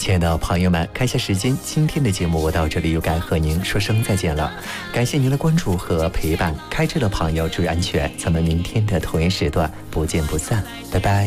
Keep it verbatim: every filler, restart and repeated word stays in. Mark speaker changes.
Speaker 1: 亲爱的朋友们，看一下时间，今天的节目我到这里又该和您说声再见了。感谢您的关注和陪伴，开车的朋友注意安全，咱们明天的同一时段不见不散，拜拜。